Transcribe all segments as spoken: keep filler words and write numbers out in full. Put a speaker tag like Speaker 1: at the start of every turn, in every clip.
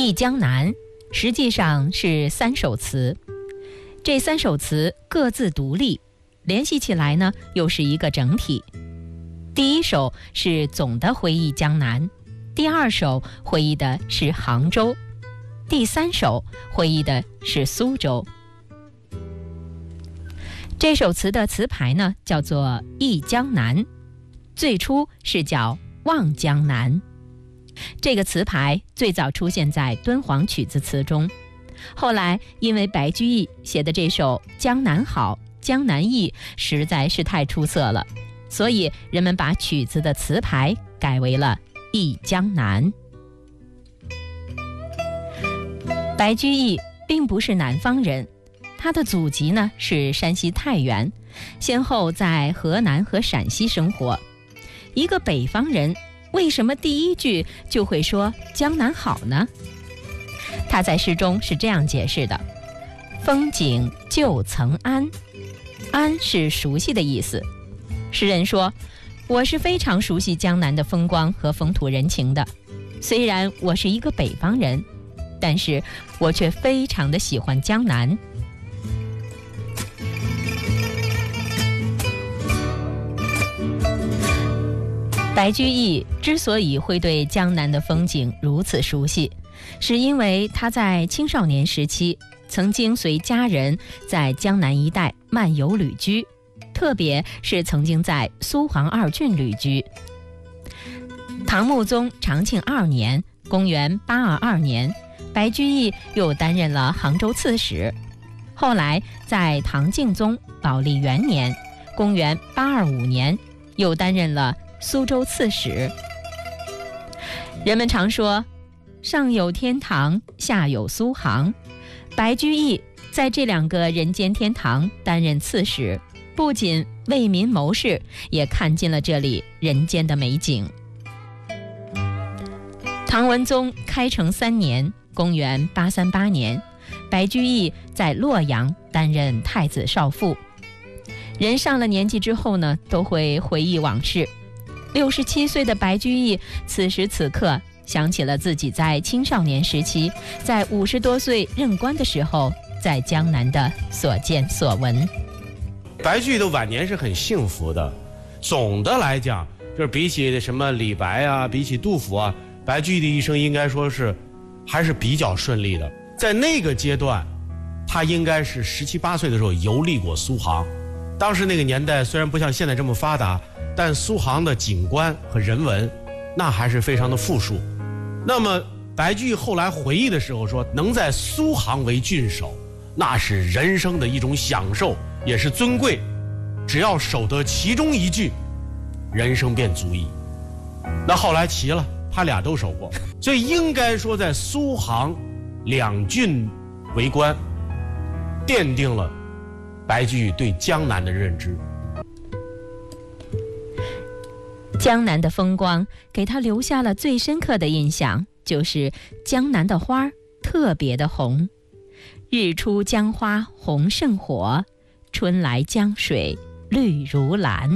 Speaker 1: 忆江南实际上是三首词，这三首词各自独立，联系起来呢又是一个整体。第一首是总的回忆江南，第二首回忆的是杭州，第三首回忆的是苏州。这首词的词牌呢叫做忆江南，最初是叫望江南。这个词牌最早出现在敦煌曲子词中，后来因为白居易写的这首《江南好》《江南忆》实在是太出色了，所以人们把曲子的词牌改为了忆江南。白居易并不是南方人，他的祖籍呢是山西太原，先后在河南和陕西生活。一个北方人为什么第一句就会说江南好呢？他在诗中是这样解释的：风景旧曾谙，谙是熟悉的意思。诗人说，我是非常熟悉江南的风光和风土人情的，虽然我是一个北方人，但是我却非常的喜欢江南。白居易之所以会对江南的风景如此熟悉，是因为他在青少年时期曾经随家人在江南一带漫游旅居，特别是曾经在苏杭二郡旅居。唐穆宗长庆二年公元八二二年，白居易又担任了杭州刺史，后来在唐敬宗宝历元年公元八二五年又担任了苏州刺史。人们常说上有天堂，下有苏杭，白居易在这两个人间天堂担任刺史，不仅为民谋事，也看尽了这里人间的美景。唐文宗开成三年公元八三八年，白居易在洛阳担任太子少傅。人上了年纪之后呢，都会回忆往事。六十七岁的白居易此时此刻想起了自己在青少年时期，在五十多岁任官的时候，在江南的所见所闻。
Speaker 2: 白居易的晚年是很幸福的，总的来讲，就是比起什么李白啊，比起杜甫啊，白居易的一生应该说是还是比较顺利的。在那个阶段，他应该是十七八岁的时候游历过苏杭。当时那个年代虽然不像现在这么发达，但苏杭的景观和人文那还是非常的富庶。那么白居易后来回忆的时候说，能在苏杭为郡守，那是人生的一种享受，也是尊贵，只要守得其中一郡，人生便足矣。那后来齐了，他俩都守过，所以应该说在苏杭两郡为官，奠定了白居易对江南的认知。
Speaker 1: 江南的风光给他留下了最深刻的印象，就是江南的花特别的红。日出江花红胜火，春来江水绿如蓝。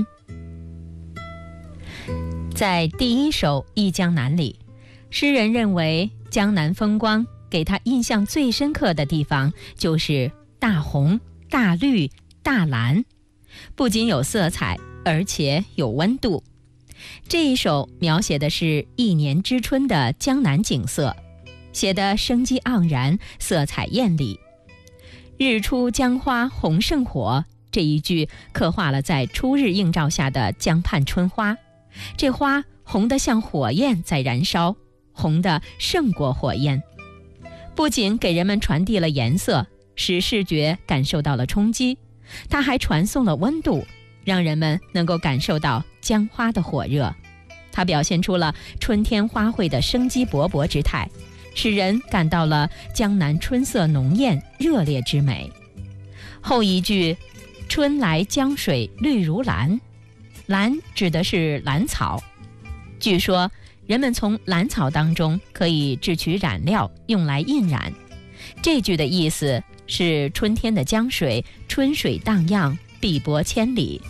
Speaker 1: 在第一首《忆江南》里，诗人认为江南风光给他印象最深刻的地方就是大红、大绿、大蓝，不仅有色彩，而且有温度。这一首描写的是一年之春的江南景色，写得生机盎然，色彩艳丽。日出江花红胜火，这一句刻画了在初日映照下的江畔春花，这花红得像火焰在燃烧，红得胜过火焰，不仅给人们传递了颜色，使视觉感受到了冲击，它还传送了温度，让人们能够感受到江花的火热。它表现出了春天花卉的生机勃勃之态，使人感到了江南春色浓艳热烈之美。后一句春来江水绿如蓝，蓝指的是兰草，据说人们从兰草当中可以制取染料用来印染。这句的意思是春天的江水春水荡漾，碧波千里，